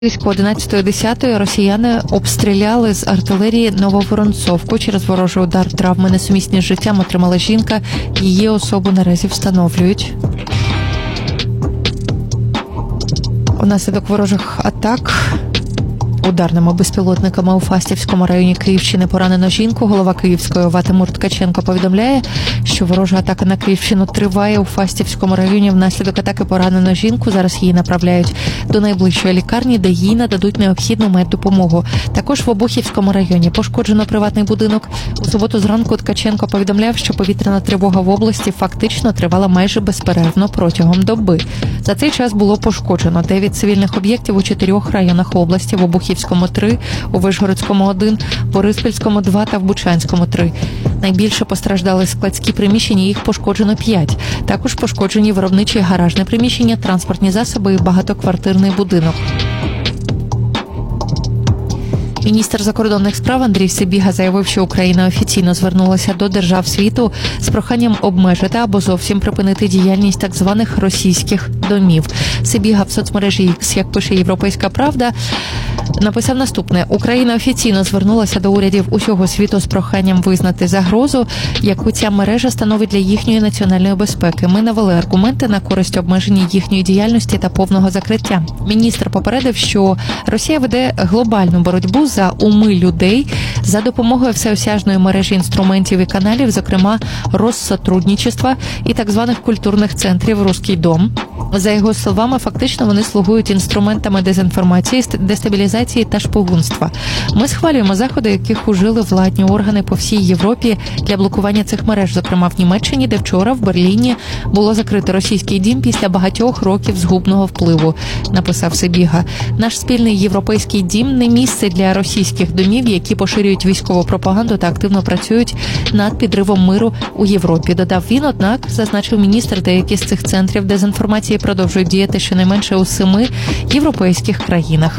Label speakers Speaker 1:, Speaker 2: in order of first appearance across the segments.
Speaker 1: Близько 11:10 росіяни обстріляли з артилерії Нововоронцовку. Через ворожий удар травми несумісні з життям отримала жінка. Її особу наразі встановлюють. Унаслідок ворожих атак ударними безпілотниками у Фастівському районі Київщини поранено жінку. Голова Київської ОВА Тимур Ткаченко повідомляє, що ворожа атака на Київщину триває у Фастівському районі. Внаслідок атаки поранено жінку. Зараз її направляють до найближчої лікарні, де їй нададуть необхідну меддопомогу. Також в Обухівському районі пошкоджено приватний будинок. У суботу зранку Ткаченко повідомляв, що повітряна тривога в області фактично тривала майже безперервно протягом доби. За цей час було пошкоджено 9 цивільних об'єктів у 4 районах області: в Обухівському 3, у Вишгородському 1, Бориспільському 2 та в Бучанському 3. Найбільше постраждали складські приміщення, їх пошкоджено 5. Також пошкоджені виробничі і гаражне приміщення, транспортні засоби і багатоквартирний будинок. Міністр закордонних справ Андрій Сибіга заявив, що Україна офіційно звернулася до держав світу з проханням обмежити або зовсім припинити діяльність так званих російських домів. Сибіга в соцмережі X, як пише «Європейська правда», написав наступне: Україна офіційно звернулася до урядів усього світу з проханням визнати загрозу, яку ця мережа становить для їхньої національної безпеки. Ми навели аргументи на користь обмеження їхньої діяльності та повного закриття. Міністр попередив, що Росія веде глобальну боротьбу за уми людей за допомогою всеосяжної мережі інструментів і каналів, зокрема Россотрудничества і так званих культурних центрів «Руський дом». За його словами, фактично вони слугують інструментами дезінформації, дестабілізації та шпигунства. Ми схвалюємо заходи, яких ужили владні органи по всій Європі для блокування цих мереж, зокрема в Німеччині, де вчора в Берліні було закрито російський дім після багатьох років згубного впливу, написав Сибіга. Наш спільний європейський дім не місце для російських домів, які поширюють військову пропаганду та активно працюють над підривом миру у Європі, додав він. Однак, зазначив міністр, деякі з цих центрів дезінформації продовжують діяти щонайменше у 7 європейських країнах.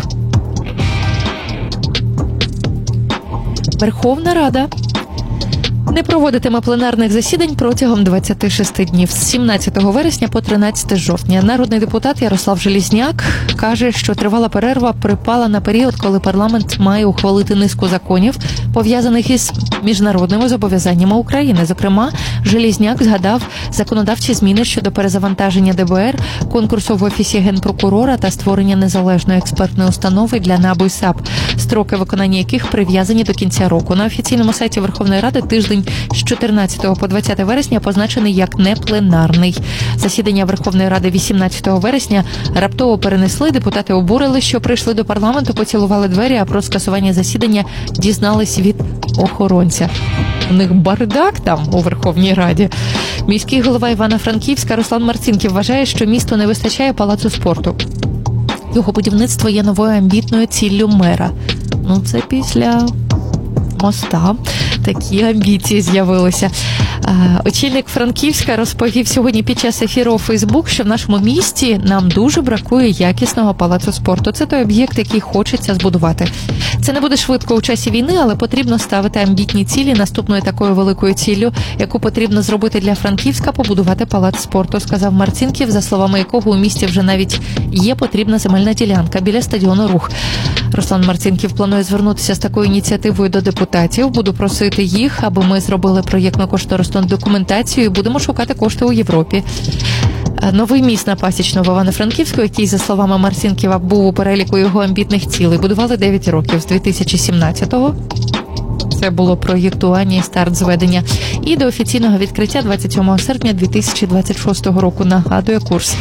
Speaker 1: Верховна Рада не проводитиме пленарних засідань протягом 26 днів з 17 вересня по 13 жовтня. Народний депутат Ярослав Железняк каже, що тривала перерва припала на період, коли парламент має ухвалити низку законів, пов'язаних із міжнародними зобов'язаннями України. Зокрема, Железняк згадав законодавчі зміни щодо перезавантаження ДБР, конкурсу в Офісі Генпрокурора та створення незалежної експертної установи для НАБУ і САП, строки виконання яких прив'язані до кінця року. На офіційному сайті Верховної Ради тиждень з 14 по 20 вересня позначений як непленарний. Засідання Верховної Ради 18 вересня раптово перенесли. Депутати обурили, що прийшли до парламенту, поцілували двері, а про скасування засідання дізнались від охоронця. У них бардак там у Верховній Раді. Міський голова Івано-Франківська Руслан Марцинків вважає, що місту не вистачає палацу спорту. Його будівництво є новою амбітною ціллю мера. Це після моста такі амбіції з'явилися. Очільник Франківська розповів сьогодні під час ефіру у Фейсбук, що в нашому місті нам дуже бракує якісного палацу спорту. Це той об'єкт, який хочеться збудувати. Це не буде швидко у часі війни, але потрібно ставити амбітні цілі. Наступною такою великою ціллю, яку потрібно зробити для Франківська, побудувати палац спорту, сказав Марцинків, за словами якого у місті вже навіть є потрібна земельна ділянка біля стадіону «Рух». Руслан Марцинків планує звернутися з такою ініціативою до депутатів. Буду просити їх, аби ми зробили проєктно-кошторисну документацію і будемо шукати кошти у Європі. Новий міст на Пасічну в Івано-Франківську, який, за словами Марцинківа, був у переліку його амбітних цілей, будували 9 років з 2017-го. Це було проєктування і старт зведення. І до офіційного відкриття 27 серпня 2026 року. Нагадує курс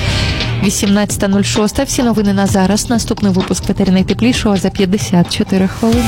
Speaker 1: 18:06. Всі новини на зараз. Наступний випуск «Ветері найтеплішого» за 54 хвилини.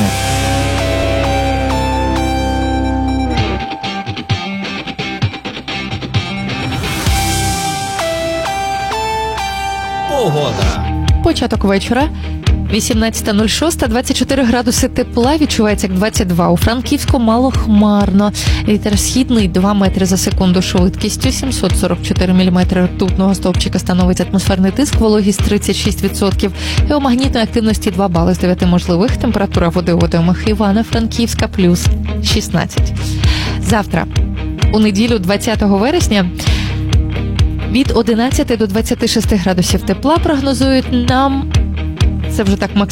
Speaker 2: Погода.
Speaker 1: Початок вечора. 18:06, 24 градуси тепла, відчувається як 22. У Франківську мало хмарно. Вітер східний 2 метри за секунду швидкістю, 744 міліметри ртутного стовпчика становить атмосферний тиск, вологість 36%. Геомагнітної активності 2 бали з 9 можливих. Температура води у водоймах Івано-Франківська плюс 16. Завтра, у неділю 20 вересня, від 11 до 26 градусів тепла прогнозують нам Це вже так